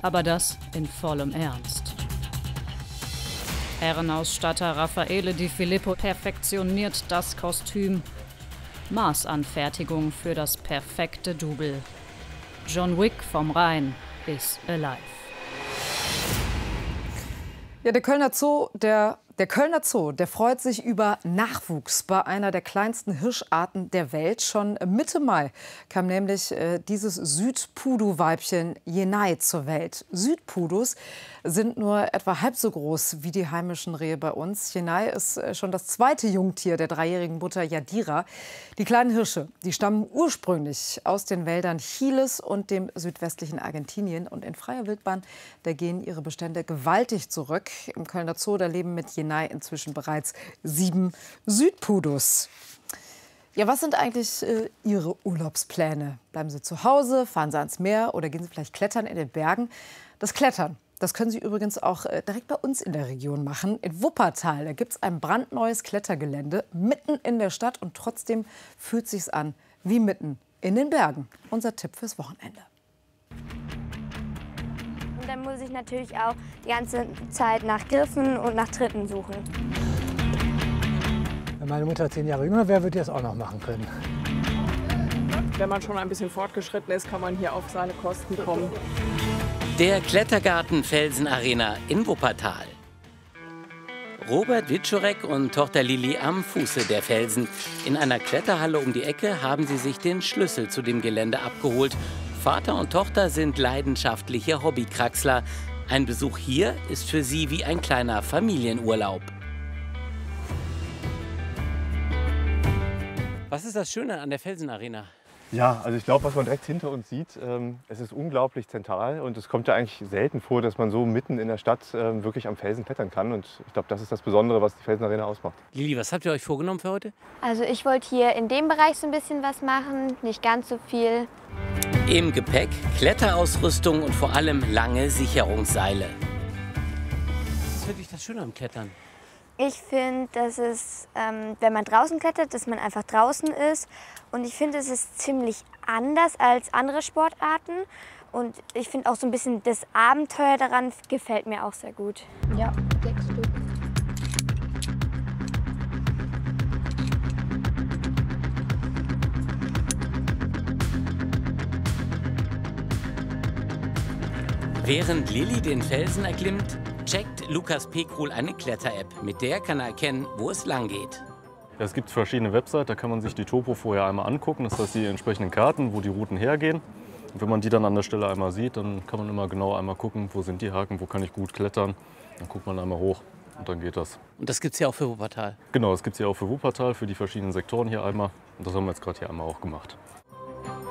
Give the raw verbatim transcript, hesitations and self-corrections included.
aber das in vollem Ernst. Herrenausstatter Raffaele Di Filippo perfektioniert das Kostüm. Maßanfertigung für das perfekte Double. John Wick vom Rhein is alive. Ja, der Kölner Zoo, der, der Kölner Zoo, der freut sich über Nachwuchs bei einer der kleinsten Hirscharten der Welt. Schon Mitte Mai kam nämlich äh, dieses Südpudu-Weibchen Jenai zur Welt. Südpudus sind nur etwa halb so groß wie die heimischen Rehe bei uns. Jenai ist äh, schon das zweite Jungtier der dreijährigen Mutter Yadira. Die kleinen Hirsche, die stammen ursprünglich aus den Wäldern Chiles und dem südwestlichen Argentinien. Und in freier Wildbahn, da gehen ihre Bestände gewaltig zurück. Im Kölner Zoo, da leben mit Jenai inzwischen bereits sieben Südpudus. Ja, was sind eigentlich äh, Ihre Urlaubspläne? Bleiben Sie zu Hause, fahren Sie ans Meer oder gehen Sie vielleicht klettern in den Bergen? Das Klettern, das können Sie übrigens auch äh, direkt bei uns in der Region machen. In Wuppertal, da gibt es ein brandneues Klettergelände mitten in der Stadt und trotzdem fühlt sich's an wie mitten in den Bergen. Unser Tipp fürs Wochenende. Und dann muss ich natürlich auch die ganze Zeit nach Griffen und nach Tritten suchen. Wenn meine Mutter zehn Jahre jünger wäre, würde ich das auch noch machen können. Wenn man schon ein bisschen fortgeschritten ist, kann man hier auf seine Kosten kommen. Der Klettergarten Felsenarena in Wuppertal. Robert Wiczorek und Tochter Lili am Fuße der Felsen. In einer Kletterhalle um die Ecke haben sie sich den Schlüssel zu dem Gelände abgeholt. Vater und Tochter sind leidenschaftliche Hobbykraxler. Ein Besuch hier ist für sie wie ein kleiner Familienurlaub. Was ist das Schöne an der Felsenarena? Ja, also ich glaube, was man direkt hinter uns sieht, ähm, es ist unglaublich zentral und es kommt ja eigentlich selten vor, dass man so mitten in der Stadt ähm, wirklich am Felsen klettern kann. Und ich glaube, das ist das Besondere, was die Felsenarena ausmacht. Lili, was habt ihr euch vorgenommen für heute? Also ich wollte hier in dem Bereich so ein bisschen was machen, nicht ganz so viel. Im Gepäck Kletterausrüstung und vor allem lange Sicherungsseile. Was ist wirklich das Schöne am Klettern? Ich finde, dass es, ähm, wenn man draußen klettert, dass man einfach draußen ist. Und ich finde, es ist ziemlich anders als andere Sportarten. Und ich finde auch so ein bisschen das Abenteuer daran gefällt mir auch sehr gut. Ja, sechs Stück. Während Lili den Felsen erklimmt, checkt Lukas Pekrul eine Kletter-App. Mit der kann er erkennen, wo es lang geht. Ja, es gibt verschiedene Websites, da kann man sich die Topo vorher einmal angucken. Das heißt, die entsprechenden Karten, wo die Routen hergehen. Und wenn man die dann an der Stelle einmal sieht, dann kann man immer genau einmal gucken, wo sind die Haken, wo kann ich gut klettern. Dann guckt man einmal hoch und dann geht das. Und das gibt es ja auch für Wuppertal? Genau, das gibt es ja auch für Wuppertal, für die verschiedenen Sektoren hier einmal. Und das haben wir jetzt gerade hier einmal auch gemacht.